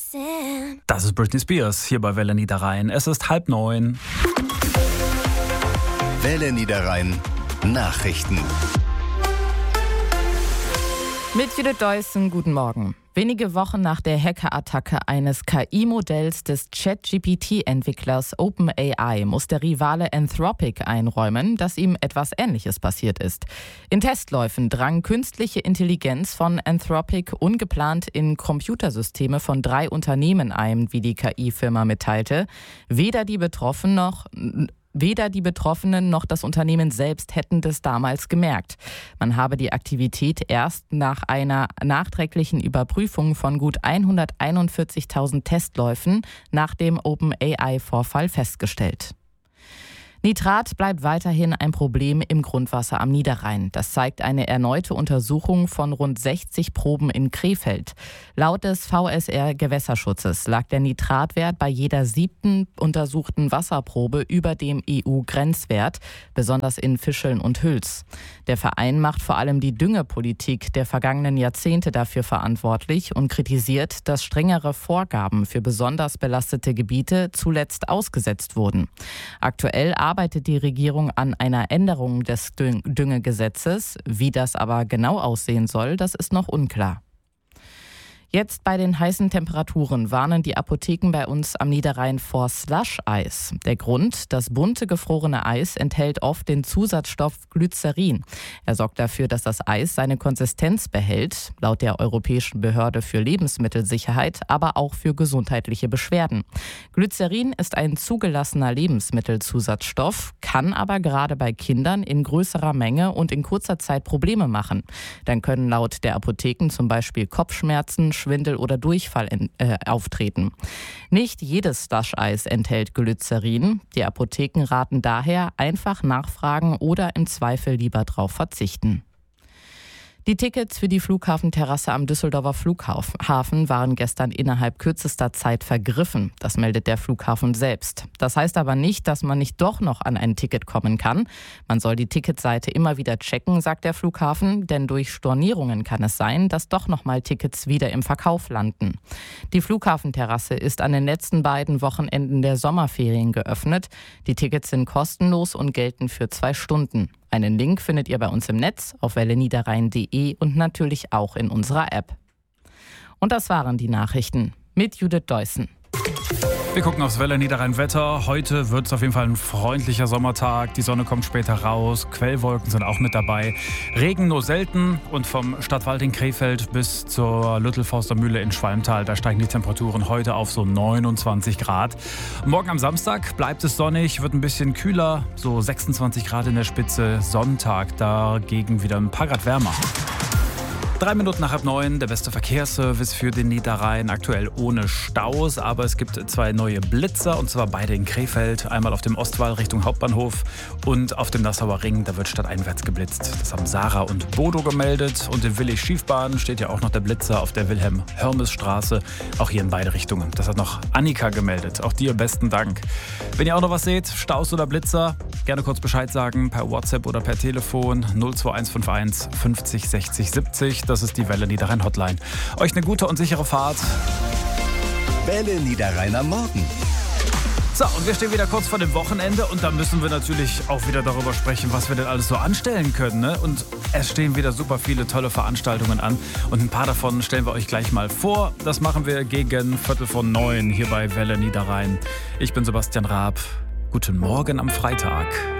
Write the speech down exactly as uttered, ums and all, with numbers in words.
Das ist Britney Spears hier bei Welle Niederrhein. Es ist halb neun. Welle Niederrhein Nachrichten. Mit Judith Deussen, guten Morgen. Wenige Wochen nach der Hackerattacke eines K I-Modells des ChatGPT-Entwicklers OpenAI muss der Rivale Anthropic einräumen, dass ihm etwas Ähnliches passiert ist. In Testläufen drang künstliche Intelligenz von Anthropic ungeplant in Computersysteme von drei Unternehmen ein, wie die K I-Firma mitteilte. Weder die Betroffenen noch Weder die Betroffenen noch das Unternehmen selbst hätten das damals gemerkt. Man habe die Aktivität erst nach einer nachträglichen Überprüfung von gut hunderteinundvierzigtausend Testläufen nach dem OpenAI-Vorfall festgestellt. Nitrat bleibt weiterhin ein Problem im Grundwasser am Niederrhein. Das zeigt eine erneute Untersuchung von rund sechzig Proben in Krefeld. Laut des V S R-Gewässerschutzes lag der Nitratwert bei jeder siebten untersuchten Wasserprobe über dem E U-Grenzwert, besonders in Fischeln und Hüls. Der Verein macht vor allem die Düngepolitik der vergangenen Jahrzehnte dafür verantwortlich und kritisiert, dass strengere Vorgaben für besonders belastete Gebiete zuletzt ausgesetzt wurden. Aktuell arbeitet die Regierung an einer Änderung des Düngegesetzes. Wie das aber genau aussehen soll, das ist noch unklar. Jetzt bei den heißen Temperaturen warnen die Apotheken bei uns am Niederrhein vor Slush-Eis. Der Grund: das bunte gefrorene Eis enthält oft den Zusatzstoff Glycerin. Er sorgt dafür, dass das Eis seine Konsistenz behält, laut der Europäischen Behörde für Lebensmittelsicherheit, aber auch für gesundheitliche Beschwerden. Glycerin ist ein zugelassener Lebensmittelzusatzstoff, kann aber gerade bei Kindern in größerer Menge und in kurzer Zeit Probleme machen. Dann können laut der Apotheken zum Beispiel Kopfschmerzen, Schwindel oder Durchfall in, äh, auftreten. Nicht jedes Slush-Eis enthält Glycerin. Die Apotheken raten daher, einfach nachfragen oder im Zweifel lieber drauf verzichten. Die Tickets für die Flughafenterrasse am Düsseldorfer Flughafen waren gestern innerhalb kürzester Zeit vergriffen. Das meldet der Flughafen selbst. Das heißt aber nicht, dass man nicht doch noch an ein Ticket kommen kann. Man soll die Ticketseite immer wieder checken, sagt der Flughafen, denn durch Stornierungen kann es sein, dass doch noch mal Tickets wieder im Verkauf landen. Die Flughafenterrasse ist an den letzten beiden Wochenenden der Sommerferien geöffnet. Die Tickets sind kostenlos und gelten für zwei Stunden. Einen Link findet ihr bei uns im Netz auf welle niederrhein punkt de und natürlich auch in unserer App. Und das waren die Nachrichten mit Judith Deussen. Wir gucken aufs Welle Niederrhein Wetter. Heute wird es auf jeden Fall ein freundlicher Sommertag. Die Sonne kommt später raus. Quellwolken sind auch mit dabei. Regen nur selten. Und vom Stadtwald in Krefeld bis zur Lüttelforster Mühle in Schwalmtal, da steigen die Temperaturen heute auf so neunundzwanzig Grad. Morgen am Samstag bleibt es sonnig, wird ein bisschen kühler. So sechsundzwanzig Grad in der Spitze. Sonntag dagegen wieder ein paar Grad wärmer. Drei Minuten nach halb neun, der beste Verkehrsservice für den Niederrhein. Aktuell ohne Staus, aber es gibt zwei neue Blitzer, und zwar beide in Krefeld. Einmal auf dem Ostwall Richtung Hauptbahnhof und auf dem Nassauer Ring, da wird stadteinwärts geblitzt. Das haben Sarah und Bodo gemeldet. Und in Willig-Schiefbahn steht ja auch noch der Blitzer auf der Wilhelm-Hörmes-Straße. Auch hier in beide Richtungen. Das hat noch Annika gemeldet. Auch dir besten Dank. Wenn ihr auch noch was seht, Staus oder Blitzer, gerne kurz Bescheid sagen, per WhatsApp oder per Telefon null zwei eins fünf eins fünfzig sechzig siebzig. Das ist die Welle Niederrhein Hotline. Euch eine gute und sichere Fahrt. Welle Niederrhein am Morgen. So, und wir stehen wieder kurz vor dem Wochenende und da müssen wir natürlich auch wieder darüber sprechen, was wir denn alles so anstellen können, ne? Und es stehen wieder super viele tolle Veranstaltungen an und ein paar davon stellen wir euch gleich mal vor. Das machen wir gegen Viertel vor neun hier bei Welle Niederrhein. Ich bin Sebastian Raab. Guten Morgen am Freitag.